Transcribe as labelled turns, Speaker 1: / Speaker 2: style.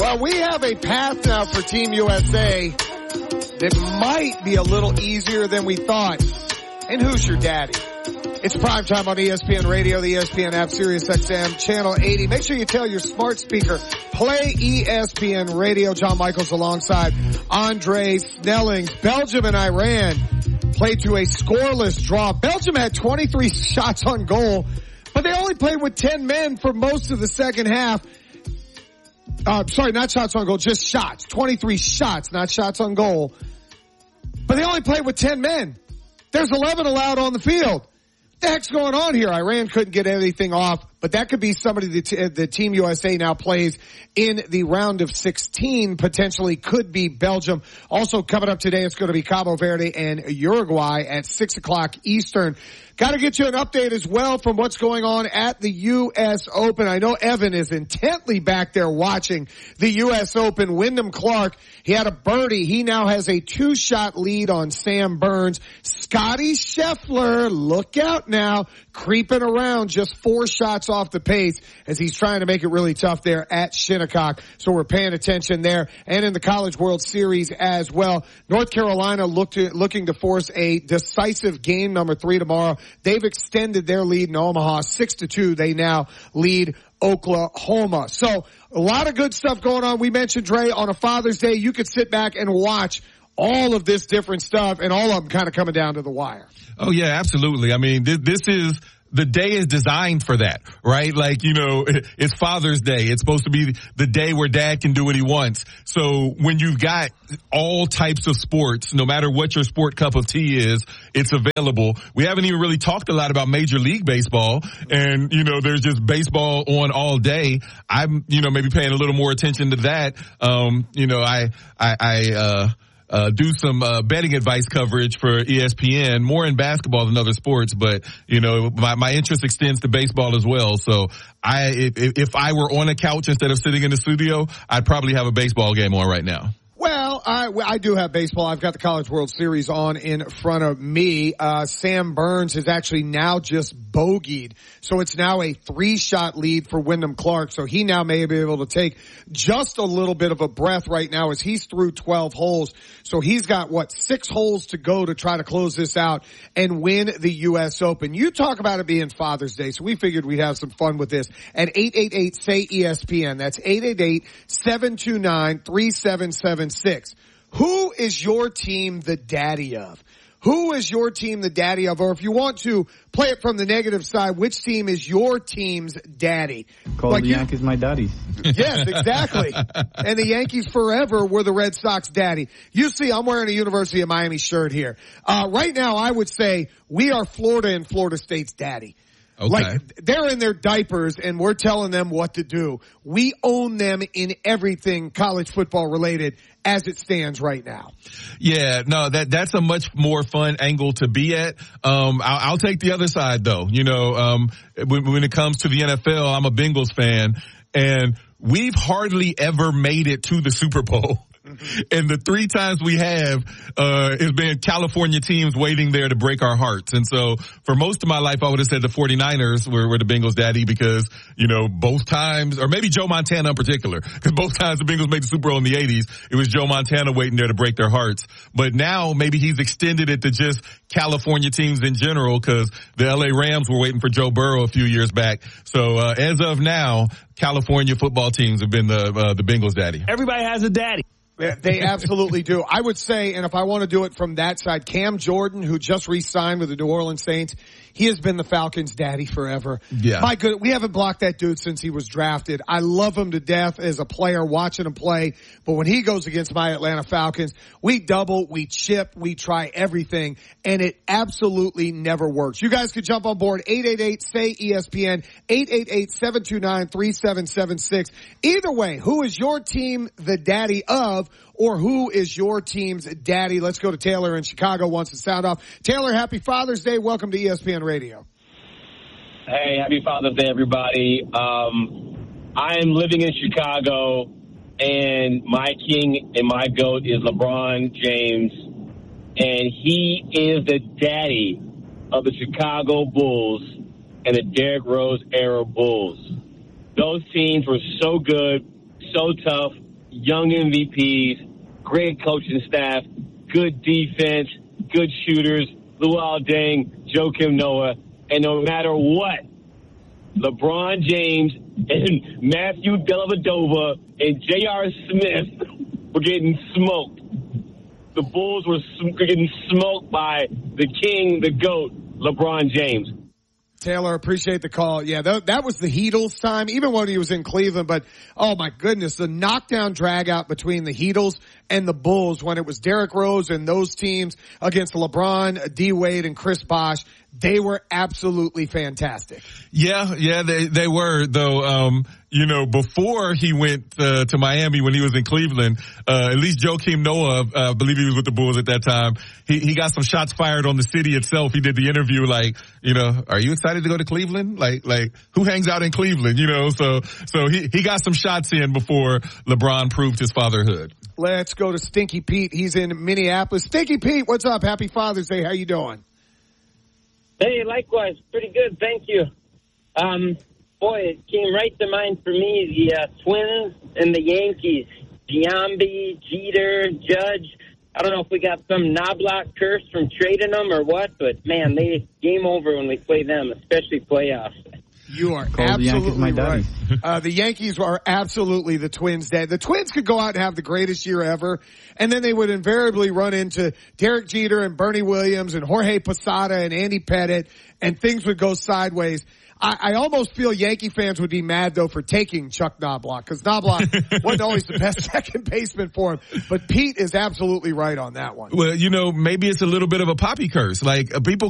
Speaker 1: Well, we have a path now for Team USA that might be a little easier than we thought. And who's your daddy? It's primetime on ESPN Radio, the ESPN app, Sirius XM, Channel 80. Make sure you tell your smart speaker, play ESPN Radio. John Michaels alongside Andre Snellings. Belgium and Iran played to a scoreless draw. Belgium had 23 shots on goal, but they only played with 10 men for most of the second half. Sorry, not shots on goal, just shots. 23 shots, not shots on goal. But they only played with 10 men. There's 11 allowed on the field. What the heck's going on here? Iran couldn't get anything off, but that could be somebody that Team USA now plays in the round of 16, potentially could be Belgium. Also coming up today, it's going to be Cabo Verde and Uruguay at 6 o'clock Eastern. Got to get you an update as well from what's going on at the U.S. Open. I know Evan is intently back there watching the U.S. Open. Wyndham Clark, he had a birdie. He now has a 2-shot lead on Sam Burns. Scotty Scheffler, look out now, creeping around just 4 shots off the pace as he's trying to make it really tough there at Shinnecock. So we're paying attention there. And in the College World Series as well, North Carolina looking to force a decisive game number 3 tomorrow. They've extended their lead in Omaha 6-2. They now lead Oklahoma. So a lot of good stuff going on. We mentioned, Dre, on a Father's Day, you could sit back and watch all of this different stuff, and all of them kind of coming down to the wire.
Speaker 2: Oh, yeah, absolutely. I mean, this is... The day is designed for that, right? Like, you know, it's Father's Day. It's supposed to be the day where dad can do what he wants. So when you've got all types of sports, no matter what your sport cup of tea is, it's available. We haven't even really talked a lot about Major League Baseball, and, you know, there's just baseball on all day. I'm, you know, maybe paying a little more attention to that. You know, I do some betting advice coverage for ESPN, more in basketball than other sports, but you know, my interest extends to baseball as well. So if I were on a couch instead of sitting in the studio, I'd probably have a baseball game on right now.
Speaker 1: Well, I do have baseball. I've got the College World Series on in front of me. Sam Burns is actually now just bogeyed. So it's now a 3-shot lead for Wyndham Clark. So he now may be able to take just a little bit of a breath right now as he's through 12 holes. So he's got, 6 holes to go to try to close this out and win the U.S. Open. You talk about it being Father's Day, so we figured we'd have some fun with this. At 888-SAY-ESPN, that's 888-729-3776. Who is your team the daddy of? Who is your team the daddy of? Or if you want to play it from the negative side, which team is your team's daddy?
Speaker 3: Call the Yankees my daddies.
Speaker 1: Yes, exactly. And the Yankees forever were the Red Sox daddy. You see, I'm wearing a University of Miami shirt here. Right now, I would say we are Florida and Florida State's daddy.
Speaker 2: Okay.
Speaker 1: Like, they're in their diapers and we're telling them what to do. We own them in everything college football related as it stands right now.
Speaker 2: Yeah, no, that's a much more fun angle to be at. I'll take the other side though. You know, when it comes to the NFL, I'm a Bengals fan, and we've hardly ever made it to the Super Bowl. And the 3 times we have, has been California teams waiting there to break our hearts. And so for most of my life, I would have said the 49ers were the Bengals daddy because, you know, both times, or maybe Joe Montana in particular, because both times the Bengals made the Super Bowl in the 80s, it was Joe Montana waiting there to break their hearts. But now maybe he's extended it to just California teams in general because the LA Rams were waiting for Joe Burrow a few years back. So, as of now, California football teams have been the Bengals daddy.
Speaker 4: Everybody has a daddy.
Speaker 1: They absolutely do. I would say, and if I want to do it from that side, Cam Jordan, who just re-signed with the New Orleans Saints, he has been the Falcons' daddy forever.
Speaker 2: Yeah.
Speaker 1: My good, we haven't blocked that dude since he was drafted. I love him to death as a player, watching him play. But when he goes against my Atlanta Falcons, we double, we chip, we try everything, and it absolutely never works. You guys could jump on board 888-SAY-ESPN, 888-729-3776. Either way, who is your team the daddy of? Or who is your team's daddy? Let's go to Taylor in Chicago, wants to sound off. Taylor, happy Father's Day. Welcome to ESPN Radio.
Speaker 5: Hey, happy Father's Day, everybody. I am living in Chicago, and my king and my GOAT is LeBron James, and he is the daddy of the Chicago Bulls and the Derrick Rose era Bulls. Those teams were so good, so tough, young MVPs, great coaching staff, good defense, good shooters, Luol Deng, Joakim Noah, and no matter what, LeBron James and Matthew Dellavedova and J.R. Smith were getting smoked. The Bulls were getting smoked by the king, the GOAT, LeBron James.
Speaker 1: Taylor, appreciate the call. Yeah, that was the Heatles time, even when he was in Cleveland. But, oh, my goodness, the knockdown drag-out between the Heatles and the Bulls when it was Derrick Rose and those teams against LeBron, D-Wade, and Chris Bosh, they were absolutely fantastic.
Speaker 2: Yeah, they were, though. Before he went to Miami when he was in Cleveland, at least Joakim Noah, I believe he was with the Bulls at that time, he got some shots fired on the city itself. He did the interview like, are you excited to go to Cleveland? Like who hangs out in Cleveland? So he got some shots in before LeBron proved his fatherhood.
Speaker 1: Let's go to Stinky Pete. He's in Minneapolis. Stinky Pete, what's up? Happy Father's Day. How you doing?
Speaker 3: Hey, likewise. Pretty good, thank you. Boy, it came right to mind for me, the Twins and the Yankees. Giambi, Jeter, Judge. I don't know if we got some Knobloch curse from trading them or what, but, man, they game over when we play them, especially playoffs.
Speaker 1: You are absolutely right. The Yankees are absolutely the Twins' dad. The Twins could go out and have the greatest year ever, and then they would invariably run into Derek Jeter and Bernie Williams and Jorge Posada and Andy Pettitte, and things would go sideways. I almost feel Yankee fans would be mad, though, for taking Chuck Knobloch, because Knobloch wasn't always the best second baseman for him. But Pete is absolutely right on that one.
Speaker 2: Well, maybe it's a little bit of a poppy curse. Like, people